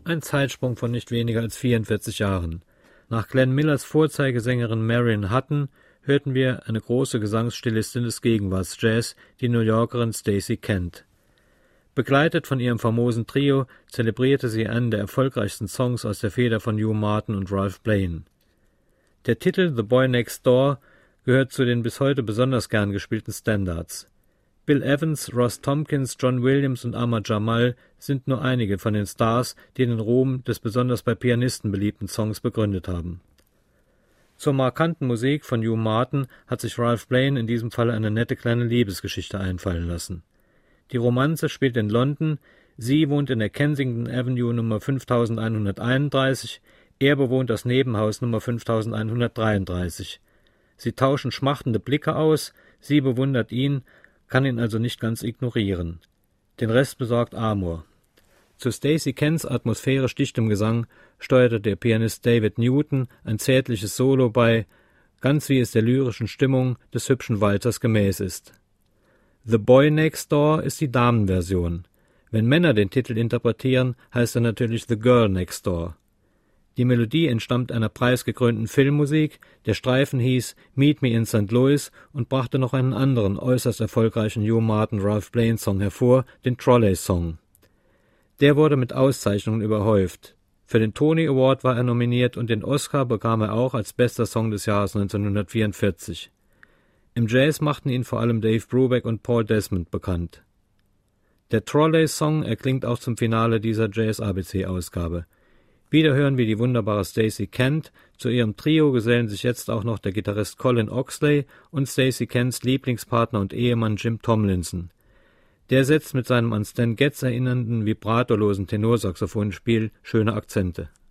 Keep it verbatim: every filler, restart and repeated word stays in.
Ein Zeitsprung von nicht weniger als vierundvierzig Jahren. Nach Glenn Millers Vorzeigesängerin Marion Hutton hörten wir eine große Gesangsstilistin des Gegenwarts-Jazz, die New Yorkerin Stacey Kent. Begleitet von ihrem famosen Trio zelebrierte sie einen der erfolgreichsten Songs aus der Feder von Hugh Martin und Ralph Blane. Der Titel The Boy Next Door gehört zu den bis heute besonders gern gespielten Standards. Bill Evans, Ross Tompkins, John Williams und Ahmad Jamal sind nur einige von den Stars, die den Ruhm des besonders bei Pianisten beliebten Songs begründet haben. Zur markanten Musik von Hugh Martin hat sich Ralph Blane in diesem Fall eine nette kleine Liebesgeschichte einfallen lassen. Die Romanze spielt in London, sie wohnt in der Kensington Avenue Nummer fünftausendeinhunderteinunddreißig, er bewohnt das Nebenhaus Nummer fünftausendeinhundertdreiunddreißig. Sie tauschen schmachtende Blicke aus, sie bewundert ihn, kann ihn also nicht ganz ignorieren. Den Rest besorgt Amor. Zu Stacey Kents atmosphärisch dichtem Gesang steuerte der Pianist David Newton ein zärtliches Solo bei, ganz wie es der lyrischen Stimmung des hübschen Walzers gemäß ist. The Boy Next Door ist die Damenversion. Wenn Männer den Titel interpretieren, heißt er natürlich The Girl Next Door. Die Melodie entstammt einer preisgekrönten Filmmusik, der Streifen hieß Meet Me in Sankt Louis und brachte noch einen anderen äußerst erfolgreichen Hugh Martin Ralph Blane Song hervor, den Trolley Song. Der wurde mit Auszeichnungen überhäuft. Für den Tony Award war er nominiert und den Oscar bekam er auch als bester Song des Jahres neunzehnhundertvierundvierzig. Im Jazz machten ihn vor allem Dave Brubeck und Paul Desmond bekannt. Der Trolley Song erklingt auch zum Finale dieser Jazz-A B C-Ausgabe. Wieder hören wir die wunderbare Stacey Kent, zu ihrem Trio gesellen sich jetzt auch noch der Gitarrist Colin Oxley und Stacey Kents Lieblingspartner und Ehemann Jim Tomlinson. Der setzt mit seinem an Stan Getz erinnernden vibratolosen Tenorsaxophonspiel schöne Akzente.